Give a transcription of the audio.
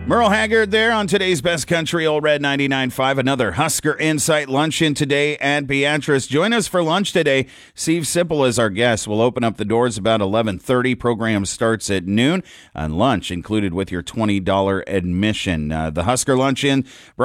Merle Haggard there on today's Best Country Old Red 99.5. Another Husker Insight luncheon today at Beatrice. Join us for lunch today. Steve Sipple is our guest. We'll open up the doors about 11:30. Program starts at noon. And lunch included with your $20 admission. The Husker Luncheon